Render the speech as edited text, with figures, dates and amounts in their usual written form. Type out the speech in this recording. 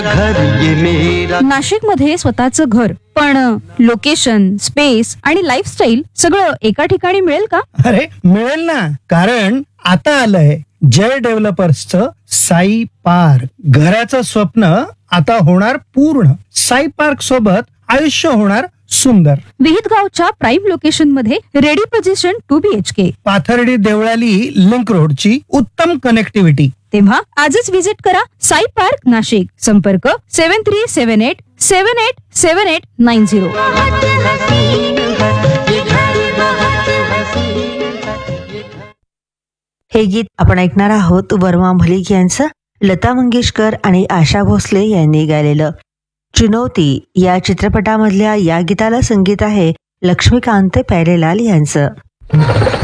नाशिक मध्ये स्वतःचं घर, पण लोकेशन, स्पेस आणि लाईफस्टाईल सगळं एका ठिकाणी मिळेल का? अरे मिळेल ना, कारण आता आलंय जय डेव्हलपर्सचं साई पार्क. घराचं स्वप्न आता होणार पूर्ण. साई पार्क सोबत आयुष्य होणार सुंदर. विहितगावच्या प्राईम लोकेशन मध्ये ready position 2 BHK. Pathardi Deolali link रोडची उत्तम कनेक्टिव्हिटी. तेव्हा आजच विजिट करा साई पार्क नाशिक. संपर्क 7378787890. हे गीत आपण ऐकणार आहोत वर्मा मलिक यांचं लता मंगेशकर आणि आशा भोसले यांनी गायलेलं. चुनौती या चित्रपटामधल्या या गीताला संगीत आहे लक्ष्मीकांत प्यारेलाल यांचं.